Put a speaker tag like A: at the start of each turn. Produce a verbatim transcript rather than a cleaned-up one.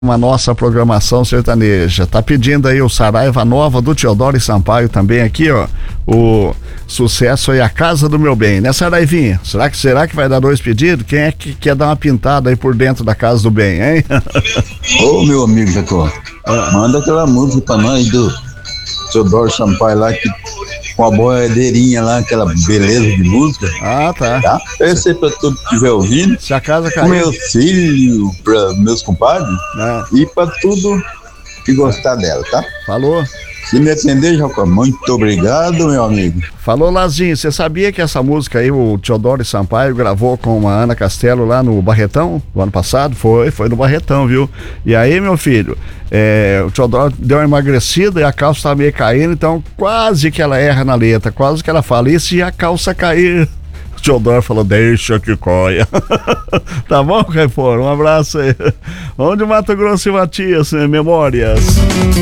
A: Uma nossa programação sertaneja. Tá pedindo aí o Saraiva Nova do Teodoro e Sampaio também aqui, ó. O sucesso aí, A Casa do Meu Bem, né, Saraivinha? Será que, será que vai dar dois pedidos? Quem é que quer dar uma pintada aí por dentro da Casa do Bem, hein?
B: Ô, meu amigo Jacó, ah. manda aquela música pra nós do Teodoro Sampaio lá, que, com a boiadeirinha lá, aquela beleza de música.
A: Ah, tá.
B: Tá? Esse aí pra todo que estiver ouvindo.
A: Se a casa cair.
B: Pro meu filho, pra meus compadres. Ah. E pra tudo que gostar dela, tá?
A: Falou.
B: Se me atender, Jacó, muito obrigado, meu amigo.
A: Falou, Lazinho. Você sabia que essa música aí, o Teodoro e Sampaio gravou com a Ana Castelo lá no Barretão, no ano passado? Foi, foi no Barretão, viu? E aí, meu filho, é, o Teodoro deu uma emagrecida e a calça tá meio caindo, então quase que ela erra na letra, quase que ela fala, e se a calça cair? O Teodoro falou, deixa que coia. Tá bom, Caipora? Um abraço aí. Vamos de Mato Grosso e Matias, né? Memórias.